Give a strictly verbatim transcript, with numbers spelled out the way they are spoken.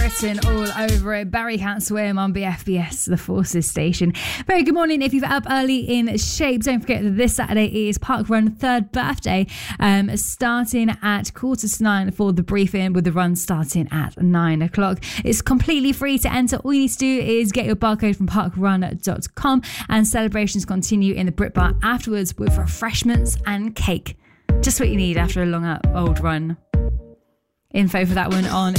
written all over it. Barry Can't Swim on B F B S, the Forces station. Very good morning. If you're up early in shape, don't forget that this Saturday is Park Run third birthday, um, starting at quarter to nine for the briefing, with the run starting at nine o'clock. It's completely free to enter. All you need to do is get your barcode from park run dot com, and celebrations continue in the Brit Bar afterwards with refreshments and cake. Just what you need after a long old run. Info for that one on